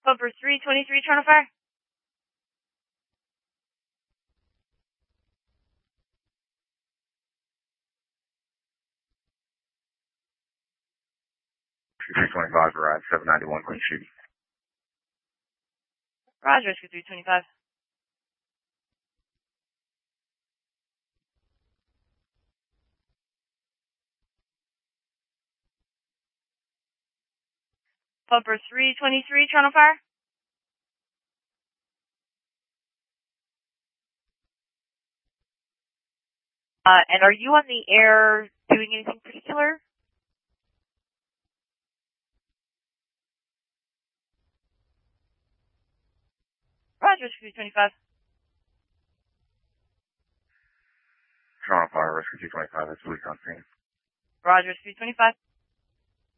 Bumper 323, trying to fire. $325, arrive 791 Queen Street. Roger, rescue 325. Bumper 323, trying to fire. And are you on the air doing anything particular? Roger, rescue 325. Toronto Fire, rescue 225, that's police on scene. Roger, rescue 325.